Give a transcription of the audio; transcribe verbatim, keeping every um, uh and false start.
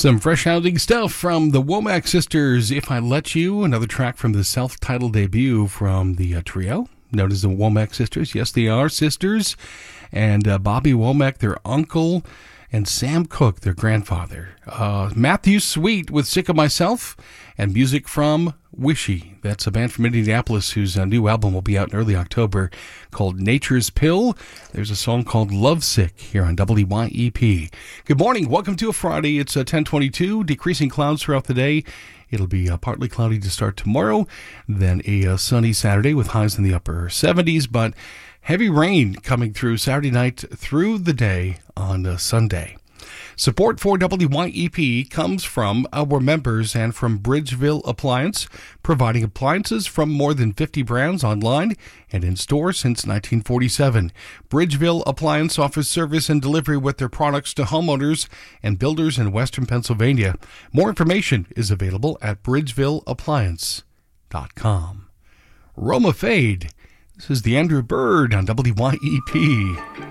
Some fresh-sounding stuff from the Womack Sisters, If I Let You, another track from the self-titled debut from the uh, trio, known as the Womack Sisters. Yes, they are sisters. And uh, Bobby Womack, their uncle, and Sam Cooke, their grandfather. Uh, Matthew Sweet with Sick of Myself, and music from Wishy. That's a band from Indianapolis whose uh, new album will be out in early October called Nature's Pill. There's a song called Lovesick here on W Y E P. Good morning. Welcome to a Friday. It's uh, ten twenty-two. Decreasing clouds throughout the day. It'll be uh, partly cloudy to start tomorrow, then a uh, sunny Saturday with highs in the upper seventies, but heavy rain coming through Saturday night through the day on uh, Sunday. Support for W Y E P comes from our members and from Bridgeville Appliance, providing appliances from more than fifty brands online and in store since nineteen forty-seven. Bridgeville Appliance offers service and delivery with their products to homeowners and builders in western Pennsylvania. More information is available at bridgeville appliance dot com. Roma Fade. This is the Andrew Bird on W Y E P.